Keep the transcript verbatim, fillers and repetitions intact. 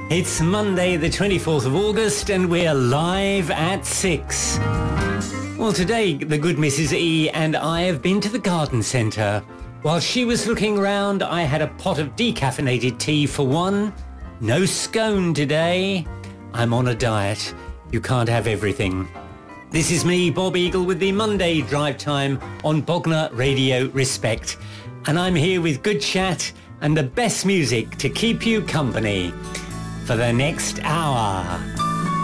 It's Monday the twenty-fourth of August and we're live at six. Well, today the good Missus E and I have been to the garden centre. While she was looking round, I had a pot of decaffeinated tea for one. No scone today. I'm on a diet. You can't have everything. This is me, Bob Eagle, with the Monday Drive Time on Bognor Radio Respect. And I'm here with good chat and the best music to keep you company for the next hour.